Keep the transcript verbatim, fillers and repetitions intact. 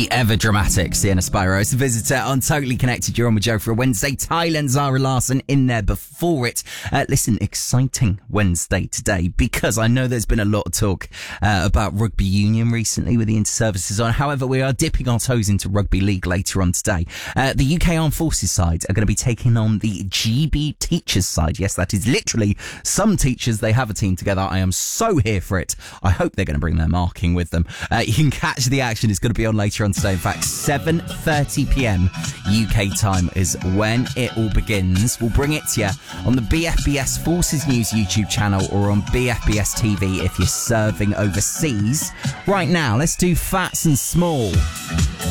The ever-dramatic Sienna Spyros, a visitor on Totally Connected. You're on with Joe for a Wednesday. Thailand, Zara Larsson in there before it. Uh, listen, exciting Wednesday today because I know there's been a lot of talk uh, about rugby union recently with the inter-services on. However, we are dipping our toes into rugby league later on today. Uh, the U K Armed Forces side are going to be taking on the G B teachers side. Yes, that is literally some teachers. They have a team together. I am so here for it. I hope they're going to bring their marking with them. Uh, you can catch the action. It's going to be on later on today. In fact, seven thirty p.m. U K time is when it all begins. We'll bring it to you on the B F B S Forces News YouTube channel or on B F B S T V if you're serving overseas. Right now, let's do Fats and Small.